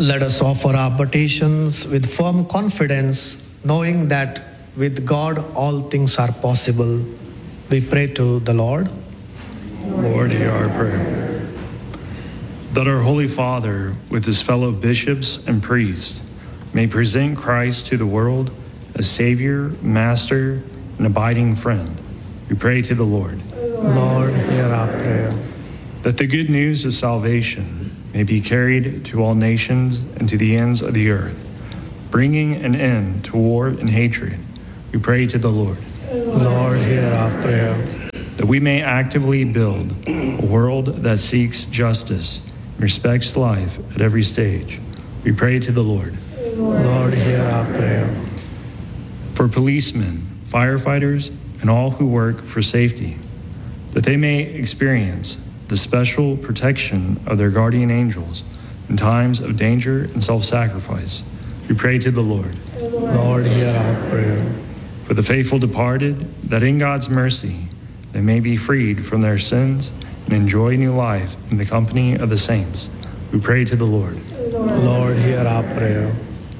Let us offer our petitions with firm confidence, knowing that with God all things are possible. We pray to the Lord. Lord, hear our prayer. That our Holy Father, with his fellow bishops and priests, may present Christ to the world as Savior, Master, and abiding friend. We pray to the Lord. Lord, hear our prayer. That the good news of salvation may be carried to all nations and to the ends of the earth, bringing an end to war and hatred. We pray to the Lord. Lord, hear our prayer. That we may actively build a world that seeks justice and respects life at every stage. We pray to the Lord. Lord, hear our prayer. For policemen, firefighters, and all who work for safety, that they may experience the special protection of their guardian angels in times of danger and self-sacrifice. We pray to the Lord. Lord, hear our prayer. For the faithful departed, that in God's mercy they may be freed from their sins and enjoy new life in the company of the saints. We pray to the Lord. Lord, hear our prayer.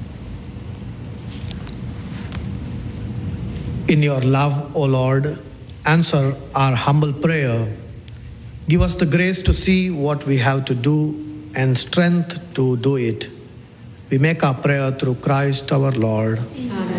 In your love, O Lord, answer our humble prayer. Give us the grace to see what we have to do and strength to do it. We make our prayer through Christ our Lord. Amen.